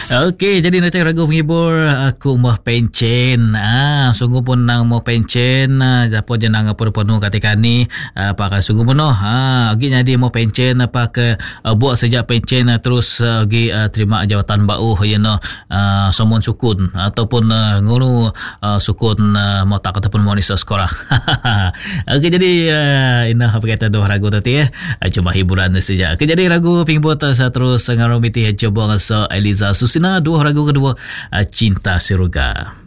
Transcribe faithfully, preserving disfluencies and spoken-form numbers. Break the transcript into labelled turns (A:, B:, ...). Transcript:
A: Okey, jadi nanti ragu penghibur aku mah pencen. Ah, sungguh pun nang mau pencen, ah, dapat je nang penuh-penuh ketika ni, ah, pakai sungguh penuh. Ah, lagi jadi mau pencen apa ke uh, buat sejak pencen uh, terus uh, gi uh, terima jawatan bau you know. Uh, somon sukun ataupun uh, ngulu uh, sukun uh, mau tak ataupun mau nisa sekolah. Okey, jadi uh, ini apa kata doh ragu tadi ya. Uh, cuma hiburan saja. Okey, jadi ragu penghibur uh, terus ngaromiti coba ngasa Eliza Susina dua ragu kedua uh, Cinta Surga.